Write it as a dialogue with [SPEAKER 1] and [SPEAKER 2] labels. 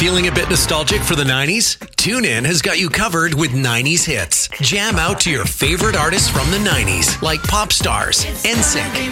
[SPEAKER 1] Feeling a bit nostalgic for the 90s? TuneIn has got you covered with 90s hits. Jam out to your favorite artists from the 90s, like Pop Stars, NSYNC,